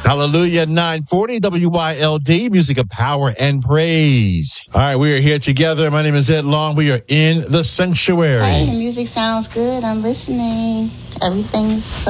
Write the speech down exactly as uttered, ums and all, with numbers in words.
Hallelujah, nine forty W Y L D, music of power and praise. All right, we are here together. My name is Ed Long. We are in the sanctuary. Hey, the music sounds good. I'm listening. Everything's so